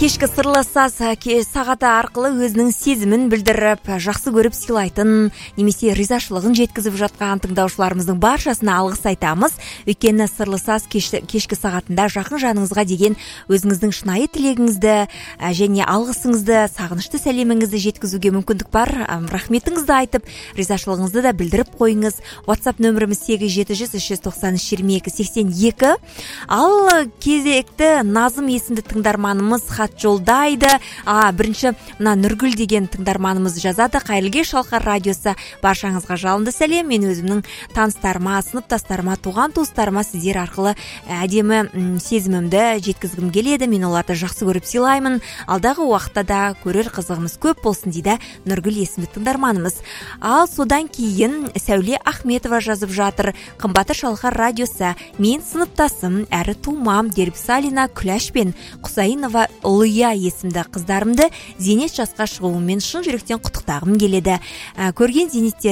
кешкі сырласас сағаты арқылы өзінің сезімін білдіріп, жақсы көріп сыйлайтын, немесе ризашылығын жеткізіп жатқан тыңдаушыларымыздың баршасына алғыс айтамыз. Өйткені сырласас кешкі сағатында жақын жаныңызға деген өзіңіздің шынайы тілегіңізді және алғысыңызды, сағынышты сәлеміңізді жеткізуге мүмкіндік бар. Рахметіңізді айтып, ризашылығыңызды да білдіріп қойыңыз. WhatsApp нөміріміз 8-700-390-22-82. Ал кезекті Назым есімді тыңдарманымыз хат жолдайды. Бірінші мына Нұргүл деген тыңдарманымыз жазады. Қайырлы кеш, Шалқар радиосы, баршаңызға жалынды сәлем. Мен өзімнің таныстарыма, сыныптастарыма, туған туыстарыма сіздер арқылы әдемі сезімімді жеткізгім келеді. Мен оларды жақсы көріп сыйлаймын. Алдағы уақытта да көрер қызығымыз көп болсын дейді Нұргүл есімді тыңдарманымыз. Ал содан кейін Сәуле Ахметова жазып жатыр. Қымбатты Шалқар радиосы, мен сыныптасым әрі тумам Дербісалина Күләш пен Құсайынова Ұлыя есімді қыздарымды зейнет жасқа шығуымен шын жүректен құттықтағым келеді. Көрген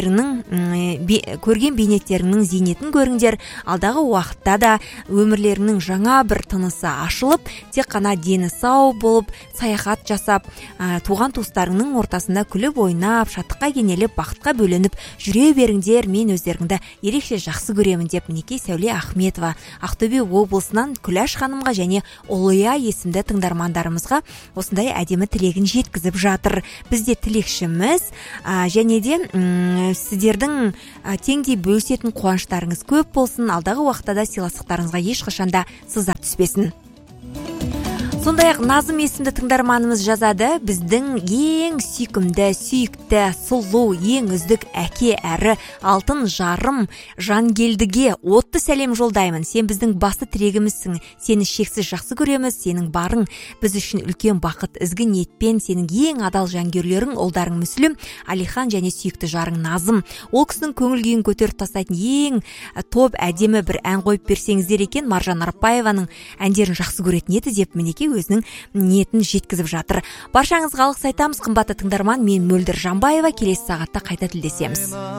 бейнеттерінің зейнетін көріңдер. Алдағы уақытта да өмірлерінің жаңа бір тынысы ашылып, тек қана дені сау болып, саяхат жасап, туған туыстарының ортасында күліп ойнап, шаттыққа кенеліп, бақытқа бөленіп жүре беріңдер. Мен өздеріңді ерекше жақсы көремін деп мінекей Сәуле Ахметова Ақтөбе облысынан Күләш ханымға және Ұлыя есімді тыңдармандарымызға осындай әдемі тілегін жеткізіп жатыр. Бізде тілекшіміз және де сіздердің теңдей бөлісетін қуаныштарыңыз көп болсын. Алдағы уақытта да сыйластықтарыңызға ешқашанда сызат түспесін. Сондай-ақ Назым есімді тыңдарманымыз жазады. Біздің ең сүйкімді, сүйікті, сұлу, ең үздік әке әрі алтын жарым Жангелдіге отты сәлем жолдаймын. Сен біздің басты тірегімізсің. Сені шексіз жақсы көреміз. Сенің барың біз үшін үлкен бақыт. Ізгі ниетпен сенің ең адал жангерлерің ұлдарың Мүслім, Алихан және сүйікті жарың Назым. Ол кісінің көңіл күйін көтеріп тастайтын ең топ әдемі бір ән қойып берсеңіздер екен. Маржан Арапбаеваның әндерін жақсы көретін еді деп мінекей өзінің ниетін жеткізіп жатыр. Баршаңызға алғыс айтамыз. Қымбатты тыңдарман, мен Мөлдір Жамбаева. Келесі сағатта қайта тілдесеміз.